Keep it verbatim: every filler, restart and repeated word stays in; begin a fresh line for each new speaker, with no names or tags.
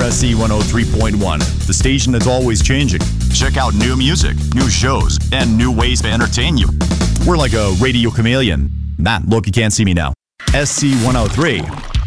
S C one oh three point one, the station that's always changing.
Check out new music, new shows, and new ways to entertain you.
We're like a radio chameleon. Nah, look, you can't see me now. S C one oh three